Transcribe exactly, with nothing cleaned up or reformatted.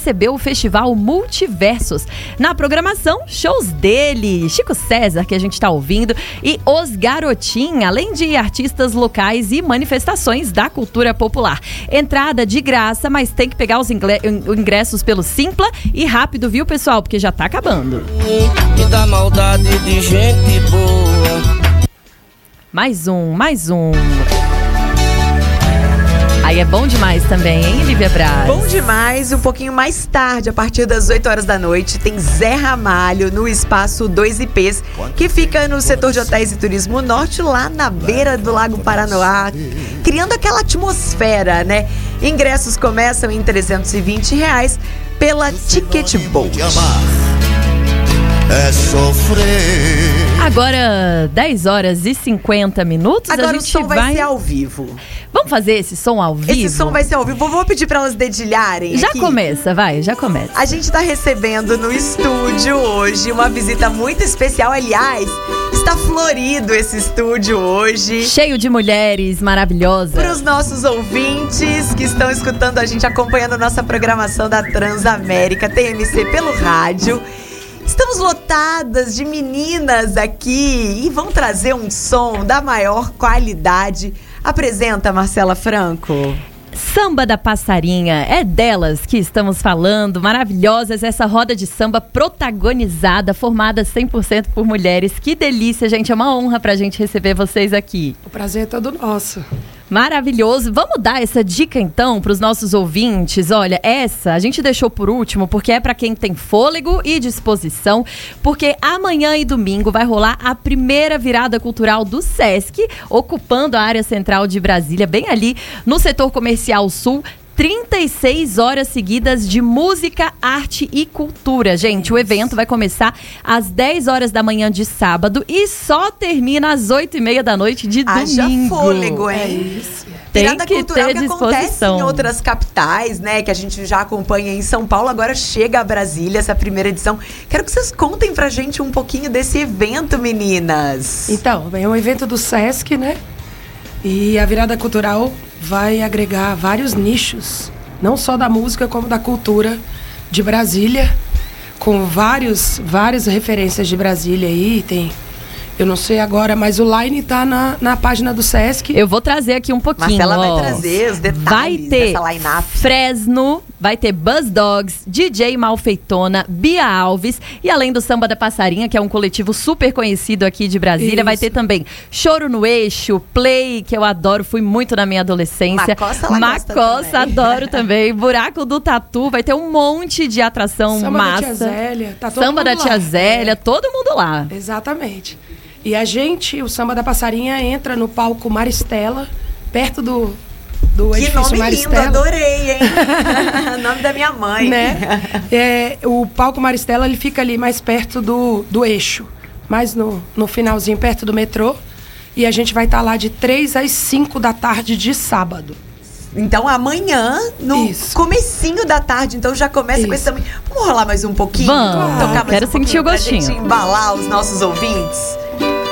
recebeu o Festival Multiversos. Na programação, shows dele, Chico César, que a gente tá ouvindo, e Os Garotinhos, além de artistas locais e manifestações da cultura popular. Entrada de graça, mas tem que pegar os ingressos pelo Simpla e rápido, viu, pessoal? Porque já tá acabando. E da maldade de gente boa. Mais um, mais um. Aí é bom demais também, hein, Lívia Braz? Bom demais. Um pouquinho mais tarde, a partir das oito horas da noite, tem Zé Ramalho no Espaço dois I Ps, que fica no setor de hotéis e turismo norte, lá na beira do Lago Paranoá, criando aquela atmosfera, né? Ingressos começam em trezentos e vinte reais pela Ticketbolt. É sofrer. Agora, dez horas e cinquenta minutos. Agora a gente o som vai... vai ser ao vivo. Vamos fazer esse som ao vivo? Esse som vai ser ao vivo. Vou pedir para elas dedilharem. Já aqui. começa, vai, já começa. A gente tá recebendo no estúdio hoje uma visita muito especial. Aliás, está florido esse estúdio hoje. Cheio de mulheres maravilhosas. Para os nossos ouvintes que estão escutando a gente, acompanhando a nossa programação da Transamérica T M C pelo rádio. Estamos lotadas de meninas aqui e vão trazer um som da maior qualidade. Apresenta, Marcela Franco. Samba da Passarinha, é delas que estamos falando, maravilhosas, essa roda de samba protagonizada, formada cem por cento por mulheres. Que delícia, gente, é uma honra pra gente receber vocês aqui. O prazer é todo nosso. Maravilhoso. Vamos dar essa dica então para os nossos ouvintes. Olha, essa a gente deixou por último porque é para quem tem fôlego e disposição, porque amanhã e domingo vai rolar a primeira virada cultural do Sesc, ocupando a área central de Brasília, bem ali no setor comercial sul. trinta e seis horas seguidas de música, arte e cultura. Gente, o evento vai começar às dez horas da manhã de sábado e só termina às oito e meia da noite de Haja domingo. fôlego, hein? É isso. Tem Virada que cultural ter que acontece disposição. em outras capitais, né? Que a gente já acompanha em São Paulo. Agora chega a Brasília, essa primeira edição. Quero que vocês contem pra gente um pouquinho desse evento, meninas. Então, é um evento do Sesc, né? E a virada cultural vai agregar vários nichos, não só da música, como da cultura de Brasília, com vários, várias referências de Brasília aí. Tem, eu não sei agora, mas o line tá na, na página do Sesc. Eu vou trazer aqui um pouquinho. Marcela ó. vai trazer os detalhes vai ter dessa line-up. Fresno, vai ter Buzz Dogs, D J Malfeitona, Bia Alves e além do Samba da Passarinha, que é um coletivo super conhecido aqui de Brasília, Isso. vai ter também Choro no Eixo, Play, que eu adoro, fui muito na minha adolescência. Macossa, ela gosta Macossa, também. adoro também. Buraco do Tatu, vai ter um monte de atração Samba massa. da Tia Zélia, tá todo Samba mundo da Tia lá. Zélia, É. todo mundo lá. Exatamente. E a gente, o Samba da Passarinha, entra no palco Maristela, perto do, do Que edifício nome Maristela. lindo, adorei, hein? Nome da minha mãe. Né? É, o palco Maristela, ele fica ali mais perto do, do eixo, mais no, no finalzinho, perto do metrô. E a gente vai estar lá de três às cinco da tarde de sábado. Então amanhã, no Isso. comecinho da tarde, então já começa Isso. com esse tamanho. Vamos rolar mais um pouquinho? Vamos, Tocar mais quero um sentir pouquinho o gostinho. pra gente embalar os nossos ouvintes.